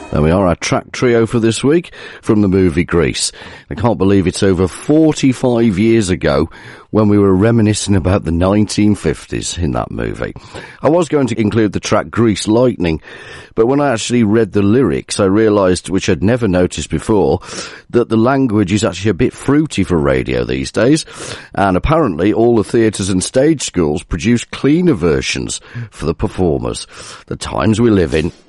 There we are, our track trio for this week from the movie Grease. I can't believe it's over 45 years ago when we were reminiscing about the 1950s in that movie. I was going to include the track Grease Lightning, but when I actually read the lyrics, I realised, which I'd never noticed before, that the language is actually a bit fruity for radio these days, and apparently all the theatres and stage schools produce cleaner versions for the performers. The times we live in.